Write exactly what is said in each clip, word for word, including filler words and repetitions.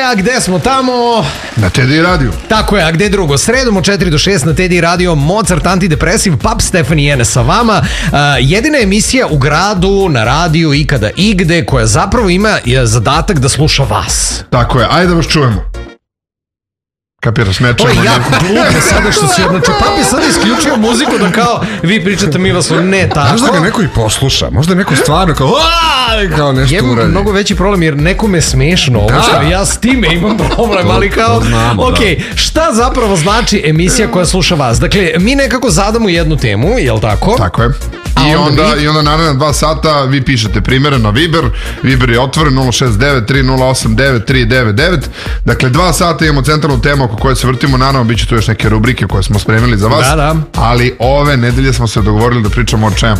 a gde smo tamo? Na Teddy Radio. Tako je, a gde drugo? Sredom od četiri do šest na Teddy Radio, Mozart Antidepresiv, Pap Stefani Jene sa vama. Uh, jedina emisija u gradu, na radiju, ikada, igde, koja zapravo ima zadatak da sluša vas. Tako je, ajde da vas čujemo. Kapiraš, ne čujemo. To je jako glupo sada što si, znači Pap je sada isključio muziku da kao vi pričate, mi vas ne tako. Možda ga neko i posluša, možda neko stvarno kao kao nešto uradi. Je mnogo veći problem jer nekome je smešno ovo što ja s time imam problem, ali kao ok, šta zapravo znači emisija koja sluša vas? Dakle, mi nekako zadamo jednu temu, jel tako? Tako je. I onda, onda, i onda naravno dva sata vi pišete primjere na Viber. Viber je otvoren nula šest devet tri nula osam devet tri devet devet. Dakle, dva sata imamo centralnu temu oko koje se vrtimo. Naravno, bit će tu još neke rubrike koje smo spremili za vas. Da, da. Ali ove nedelje smo se dogovorili da pričamo o čemu.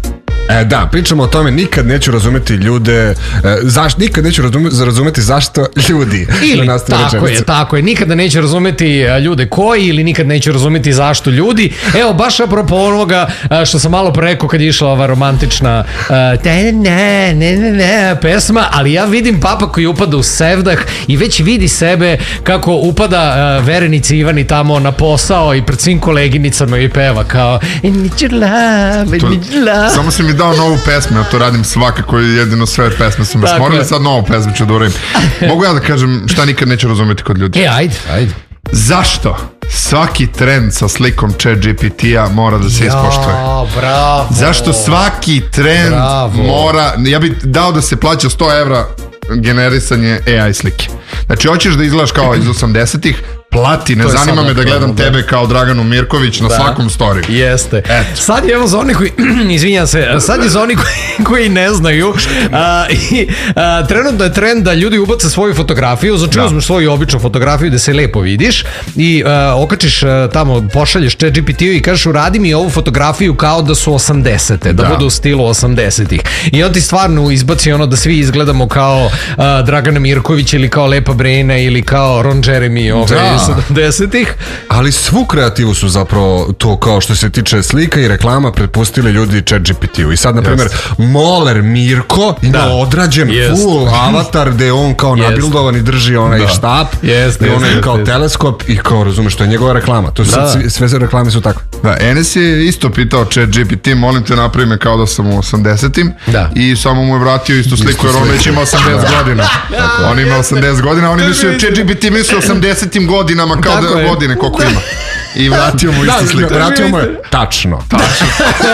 E, da, pričamo o tome, nikad neću razumeti ljude, e, zaš, nikad neću razumeti, razumeti zašto ljudi. Ili, tako rečenicu. je, tako je, nikada neću razumeti ljude koji ili nikad neću razumeti zašto ljudi. Evo, baš apropo onoga što sam malo preko kad je išla ova romantična ne, ne, ne, ne, ne, pesma, ali ja vidim Papa koji upada u sevdah i već vidi sebe kako upada Verenici Ivani tamo na posao i pred svim koleginicama i peva kao I need your love, I need your love. Samo si mi dao novu pesmu, ja to radim svakako i jedino sve pesme sam smorili, sad novu pesmu ću da uradim. Mogu ja da kažem šta nikad neću razumjeti kod ljudi? E, ajde, ajde. Zašto svaki trend sa slikom ChatGPT-a mora da se ispoštuje? Ja, bravo. Zašto svaki trend bravo. mora, ja bih dao da se plaća sto evra generisanje A I slike. Znači, hoćeš da izgledaš kao iz osamdesetih, plati, ne zanima me da gledam tebe kao Draganu Mirković na svakom storiju. Jeste. Sad je evo za oni koji, izvinjam se, sad je za oni koji, koji ne znaju, a, i, a, trenutno je trend da ljudi ubace svoju fotografiju, znači uzmeš svoju običnu fotografiju da se lepo vidiš i a, okačiš a, tamo, pošalješ ChatGPT-u i kažeš uradi mi ovu fotografiju kao da su osamdesete, da, da budu u stilu osamdesetih. I on ti stvarno izbaci ono da svi izgledamo kao a, Dragana Mirković ili kao Lepa Brena ili kao Ron Jeremy ovaj, sedamdesetih. Ali svu kreativu su zapravo to kao što se tiče slika i reklama prepustili ljudi ChatGPT-u. I sad, na primjer, Moler Mirko ima da. odrađen yes. full avatar gde on kao yes. nabildovan i drži onaj da. štap yes, i yes, onaj yes, kao yes. teleskop i kao razumeš, to je njegova reklama. To su da. sad, sve reklame su takve. Da, Enes je isto pitao ChatGPT, molim te napravi me kao da sam u osamdesetim da. i samo mu je vratio istu sliku jer on već ima osamdeset godina. On ima osamdeset godina, on je mislio ChatGPT mislio osamdesetim godinama kao da je godine koliko ima. I vratio mu istu sliku. Vratio mu je tačno. Tačno.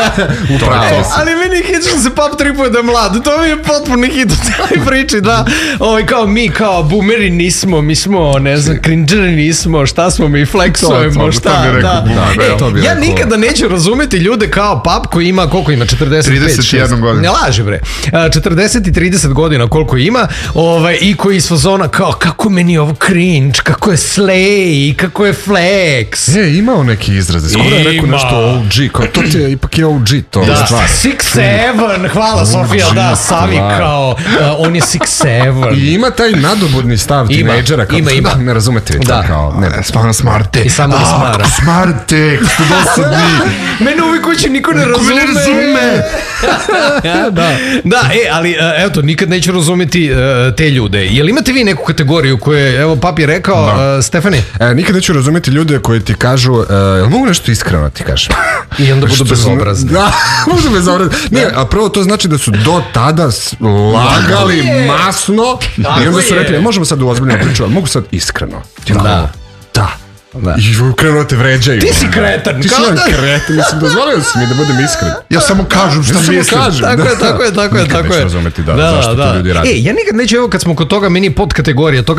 Upravo. Ali meni je hit što se Pap tripuje da je mlad. To mi je potpuno hit u cijeloj priči, da. Ovaj, kao mi, kao boomeri nismo, mi smo, ne znam, cringeri nismo, šta smo mi, flexujemo, šta, da. Ja nikada neću razumeti ljude kao Pap koji ima, koliko ima, četrdeset pet, trideset jedan godina. Ne laži bre. četrdeset i trideset godina koliko ima, ovaj, i koji iz fazona kao, kako meni ovo cringe, kako je slay, kako je flex. E, imao neki izraze, skoro je rekao nešto O G, kao to ti je, ipak je O G to. Da, six seven, hvala Sofija, da, Savi kao, uh, on je six seven. I ima taj nadobudni stav tinejdžera, kao, ima, ima. Da, ne razumete, da. kao, ne, spavno smarte. I samo ne smara. Smarte, što dosadni. Mene uvijek kući niko ne razume. ne razume. da. Da, e, ali, evo to, nikad neću razumeti uh, te ljude. Jel imate vi neku kategoriju koje, evo, Pap je rekao, uh, Stefani? E, nikad neću razumeti ljude koji ti kažu, uh, jel mogu nešto iskreno ti kažem? I onda budu bezobrazni. Da, budu bezobrazni. Ne, a prvo to znači da su do tada lagali masno i onda su rekli, možemo sad u ozbiljnu priču, ali mogu sad iskreno. Da. Da. Da. I krenuo te vređaju. Ti si kretan. Ti si jedan kretan. Mislim, dozvolio si mi da budem iskren. Ja samo kažem šta mislim. Kažem. Tako je, tako je, tako je. Nikad neću razumeti da, da, zašto da. to ljudi radi. E, ja nikad neću, evo kad smo kod toga, meni pod kategorija toga